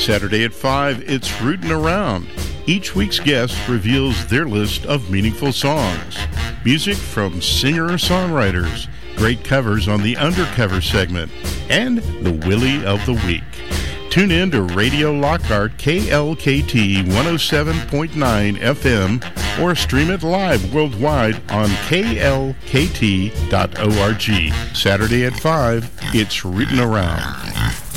Saturday at 5, it's Rootin' Around. Each week's guest reveals their list of meaningful songs. Music from singer-songwriters, great covers on the Undercover segment, and the Willie of the Week. Tune in to Radio Lockhart KLKT 107.9 FM or stream it live worldwide on klkt.org. Saturday at 5, it's Rootin' Around.